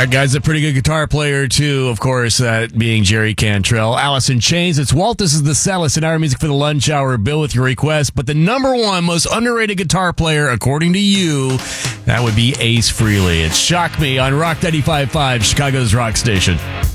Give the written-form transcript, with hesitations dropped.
That guy's a pretty good guitar player, too, of course, that being Jerry Cantrell. Alice in Chains, it's Walt, this is the Cellist, and our music for the lunch hour. Bill with your request, but the number one most underrated guitar player, according to you, that would be Ace Frehley. It's Shock Me on Rock 95.5, Chicago's rock station.